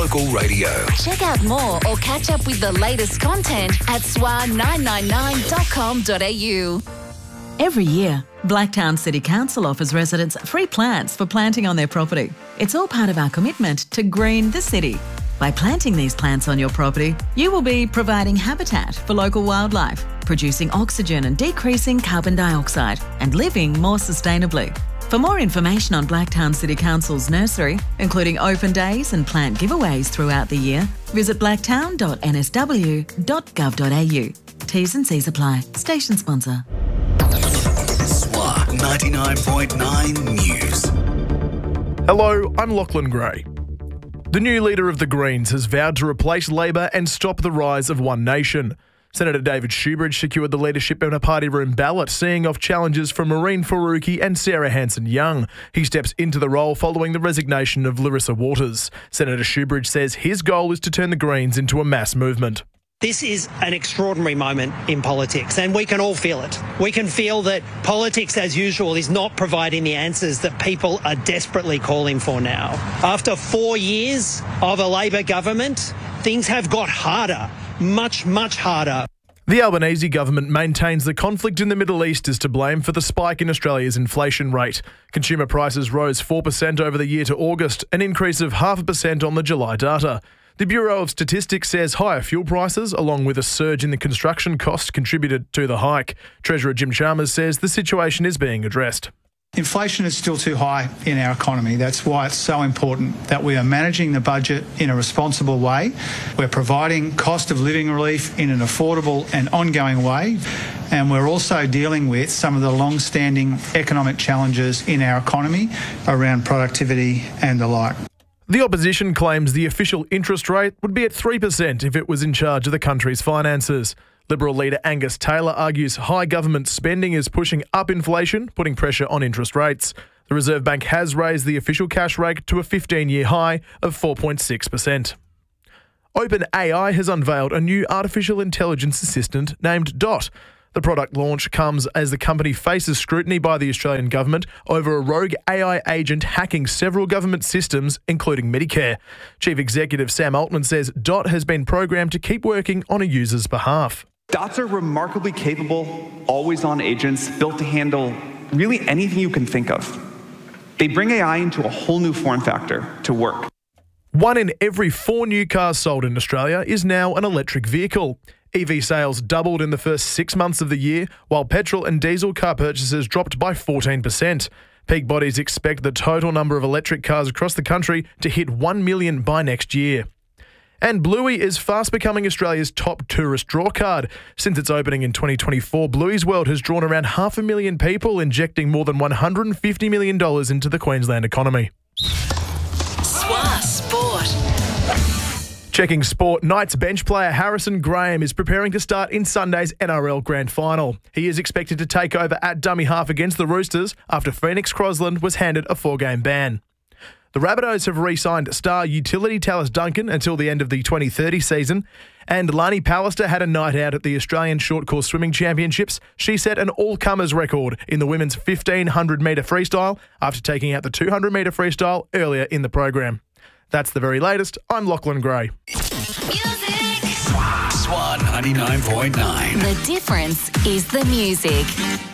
local radio. Check out more or catch up with the latest content at swa999.com.au. Every year, Blacktown City Council offers residents free plants for planting on their property. It's all part of our commitment to green the city. By planting these plants on your property, you will be providing habitat for local wildlife, producing oxygen and decreasing carbon dioxide, and living more sustainably. For more information on Blacktown City Council's nursery, including open days and plant giveaways throughout the year, visit blacktown.nsw.gov.au. T's and C's apply. Station sponsor. SWA 99.9 News. Hello, I'm Lachlan Gray. The new leader of the Greens has vowed to replace Labor and stop the rise of One Nation. Senator David Shoebridge secured the leadership in a party room ballot, seeing off challenges from Maureen Faruqi and Sarah Hanson-Young. He steps into the role following the resignation of Larissa Waters. Senator Shoebridge says his goal is to turn the Greens into a mass movement. This is an extraordinary moment in politics, and we can all feel it. We can feel that politics, as usual, is not providing the answers that people are desperately calling for now. After 4 years of a Labor government, things have got harder, much, much harder. The Albanese government maintains the conflict in the Middle East is to blame for the spike in Australia's inflation rate. Consumer prices rose 4% over the year to August, an increase of 0.5% on the July data. The Bureau of Statistics says higher fuel prices, along with a surge in the construction costs, contributed to the hike. Treasurer Jim Chalmers says the situation is being addressed. Inflation is still too high in our economy. That's why it's so important that we are managing the budget in a responsible way. We're providing cost of living relief in an affordable and ongoing way. And we're also dealing with some of the long-standing economic challenges in our economy around productivity and the like. The opposition claims the official interest rate would be at 3% if it was in charge of the country's finances. Liberal leader Angus Taylor argues high government spending is pushing up inflation, putting pressure on interest rates. The Reserve Bank has raised the official cash rate to a 15-year high of 4.6%. OpenAI has unveiled a new artificial intelligence assistant named Dot. The product launch comes as the company faces scrutiny by the Australian government over a rogue AI agent hacking several government systems, including Medicare. Chief Executive Sam Altman says Dot has been programmed to keep working on a user's behalf. Dots are remarkably capable, always-on agents built to handle really anything you can think of. They bring AI into a whole new form factor to work. 1 in every 4 new cars sold in Australia is now an electric vehicle. EV sales doubled in the first 6 months of the year, while petrol and diesel car purchases dropped by 14%. Peak Bodies expect the total number of electric cars across the country to hit 1 million by next year. And Bluey is fast becoming Australia's top tourist draw card. Since its opening in 2024, Bluey's World has drawn around 500,000 people, injecting more than $150 million into the Queensland economy. SWA Sport. Checking sport, Knights bench player Harrison Graham is preparing to start in Sunday's NRL Grand Final. He is expected to take over at dummy half against the Roosters after Phoenix Crosland was handed a 4-game ban. The Rabbitohs have re-signed star utility Tallis Duncan until the end of the 2030 season, and Lani Pallister had a night out at the Australian Short Course Swimming Championships. She set an all-comers record in the women's 1,500-metre freestyle after taking out the 200-metre freestyle earlier in the program. That's the very latest. I'm Lachlan Gray. SWA 99.9. The difference is the music.